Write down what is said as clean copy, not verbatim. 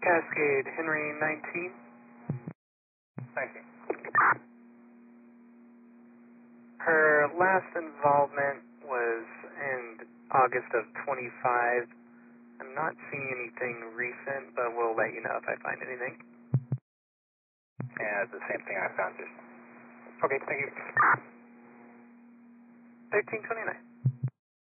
Cascade, Henry 19. Thank you. Her last involvement was in August of 25. I'm not seeing anything recent, but we'll let you know if I find anything. Yeah, it's the same thing I found just. Okay, thank you. 1329.